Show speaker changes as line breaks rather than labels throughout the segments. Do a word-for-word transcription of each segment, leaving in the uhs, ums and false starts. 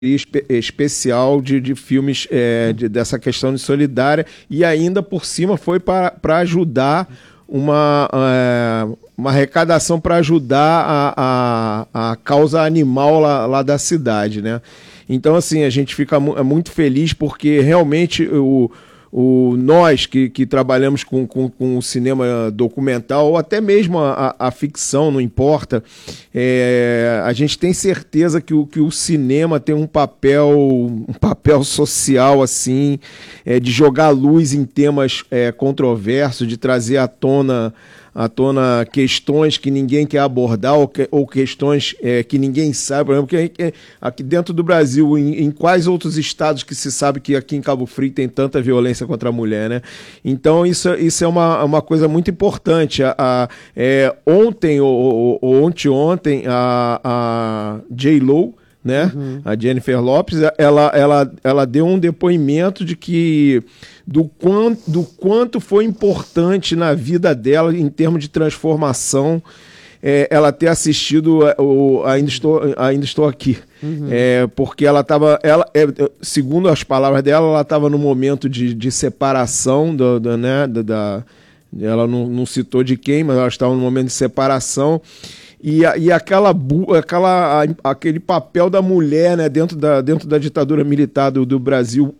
Espe- especial de, de filmes é, de, dessa questão de solidária, e ainda por cima foi para ajudar uma, é, uma arrecadação para ajudar a, a, a causa animal lá, lá da cidade, né? Então, assim, a gente fica mu- muito feliz porque realmente o O, nós que, que trabalhamos com, com, com o cinema documental, ou até mesmo a, a, a ficção, não importa, é, a gente tem certeza que o, que o cinema tem um papel, um papel social, assim, é, de jogar luz em temas é, controversos, de trazer à tona, à tona questões que ninguém quer abordar, ou, que, ou questões é, que ninguém sabe. Por exemplo, que, aqui dentro do Brasil, em, em quais outros estados que se sabe que aqui em Cabo Frio tem tanta violência contra a mulher, né? Então isso, isso é uma, uma coisa muito importante. A, a, é, ontem, ou, ou ontem, ontem, a, a J-Lo, né? Uhum. A Jennifer Lopez, ela, ela, ela deu um depoimento de que do quanto, do quanto foi importante na vida dela em termos de transformação, é, ela ter assistido o Ainda Estou, Ainda Estou Aqui. Uhum. É, porque ela estava, ela, é, segundo as palavras dela, ela estava no momento de, de separação, do, do, né, da, da, ela não, não citou de quem, mas ela estava no momento de separação. E, e aquela, aquela, aquele papel da mulher, né, dentro, da, dentro da ditadura militar do, do Brasil,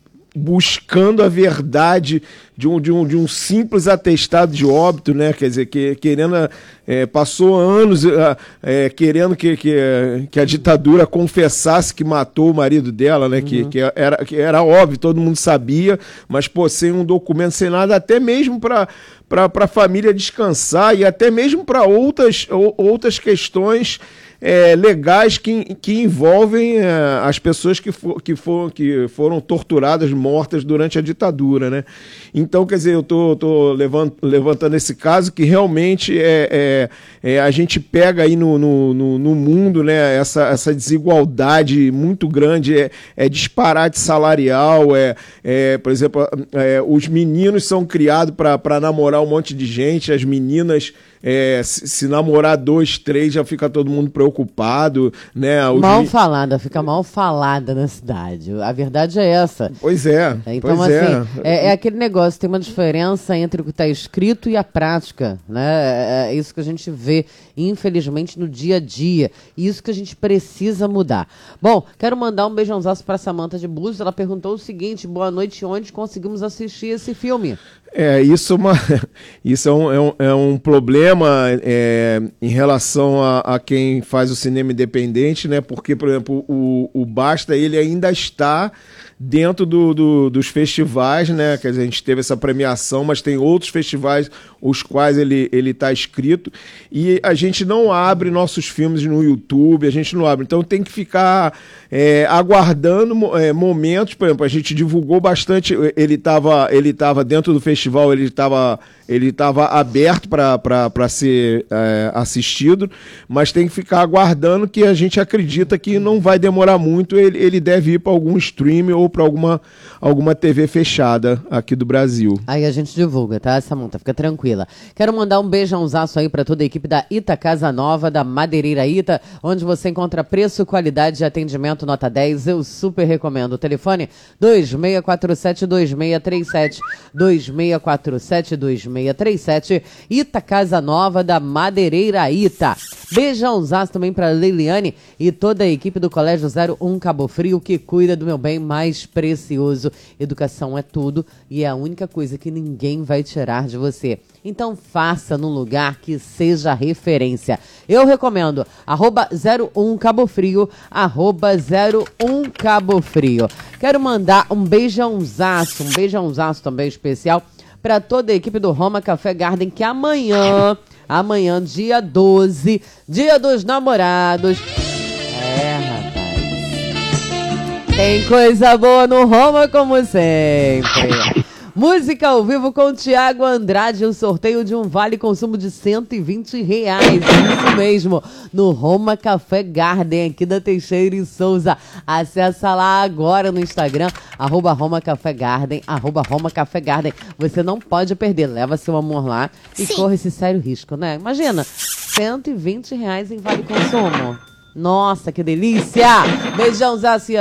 buscando a verdade de um, de um, de um simples atestado de óbito, né? Quer dizer, que, querendo, é, passou anos é, querendo que, que, que a ditadura confessasse que matou o marido dela, né? Uhum. Que, que, era, que era óbvio, todo mundo sabia, mas pô, sem um documento, sem nada, até mesmo para para a família descansar e até mesmo para outras, outras questões é, legais que, que envolvem é, as pessoas que, for, que, for, que foram torturadas, mortas durante a ditadura, né? Então, quer dizer, eu tô, tô levant, levantando esse caso que realmente é, é, é, a gente pega aí no, no, no, no mundo, né, essa, essa desigualdade muito grande, é, é disparate salarial, é, é, por exemplo, é, os meninos são criados para namorar um monte de gente, as meninas, é, se, se namorar dois, três, já fica todo mundo preocupado, né? Os
mal
mi...
falada, fica mal falada na cidade. A verdade é essa.
Pois é.
Então,
pois
assim,
é.
É, é aquele negócio, tem uma diferença entre o que está escrito e a prática, né? É, é isso que a gente vê, infelizmente, no dia a dia. E isso que a gente precisa mudar. Bom, quero mandar um beijãozaço para Samanta de Búzios. Ela perguntou o seguinte: boa noite, onde conseguimos assistir esse filme?
É, isso, é uma, isso é, um, é, um, é um problema é, em relação a, a quem faz o cinema independente, né? Porque, por exemplo, o, o Basta, ele ainda está dentro do, do, dos festivais, né? Quer dizer, a gente teve essa premiação, mas tem outros festivais os quais ele ele está inscrito, e a gente não abre nossos filmes no YouTube, a gente não abre, então tem que ficar é, aguardando é, momentos. Por exemplo, a gente divulgou bastante, ele estava ele tava dentro do festival, ele estava ele estava aberto para ser é, assistido, mas tem que ficar aguardando, que a gente acredita que não vai demorar muito, ele, ele deve ir para algum stream ou para alguma, alguma T V fechada aqui do Brasil.
Aí a gente divulga, tá, Samanta? Fica tranquila. Quero mandar um beijãozaço aí para toda a equipe da Ita Casa Nova, da Madeireira Ita, onde você encontra preço, qualidade e atendimento nota dez. Eu super recomendo. O telefone dois seis quatro sete, dois seis três sete, dois seis quatro sete, dois seis três sete, Ita Casa Nova, da Madeireira Ita. Beijãozaço também para Leiliane e toda a equipe do Colégio zero um Cabo Frio, que cuida do meu bem mais precioso. Educação é tudo e é a única coisa que ninguém vai tirar de você. Então faça num lugar que seja referência. Eu recomendo arroba zero um Cabo Frio, arroba zero um Cabo Frio. Quero mandar um beijãozaço, um beijãozaço também especial para toda a equipe do Roma Café Garden, que amanhã, amanhã, dia doze, dia dos namorados. É, rapaz. Tem coisa boa no Roma, como sempre. Música ao vivo com Tiago Andrade, o sorteio de um vale consumo de cento e vinte reais, isso mesmo, no Roma Café Garden, aqui da Teixeira e Souza. Acessa lá agora no Instagram, arroba Roma Café Garden, arroba Roma Café Garden. Você não pode perder, leva seu amor lá e Sim. corre esse sério risco, né? Imagina, cento e vinte reais em vale consumo. Nossa, que delícia! Beijão, Zacia.